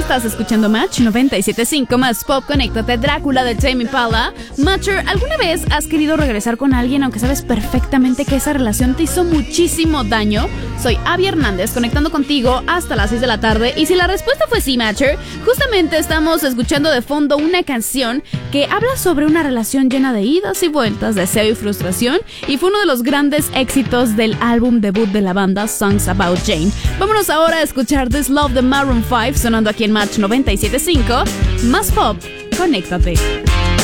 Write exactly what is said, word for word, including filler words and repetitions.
Estás escuchando Match noventa y siete punto cinco más Pop. Conéctate. Drácula de Tame Impala. Matcher, ¿alguna vez has querido regresar con alguien aunque sabes perfectamente que esa relación te hizo muchísimo daño? Soy Abby Hernández, conectando contigo hasta las seis de la tarde. Y si la respuesta fue sí, Matcher, justamente estamos escuchando de fondo una canción que habla sobre una relación llena de idas y vueltas, deseo y frustración, y fue uno de los grandes éxitos del álbum debut de la banda, Songs About Jane. Vámonos ahora a escuchar This Love de Maroon five, sonando aquí en Match noventa y siete punto cinco. Más Pop, conéctate.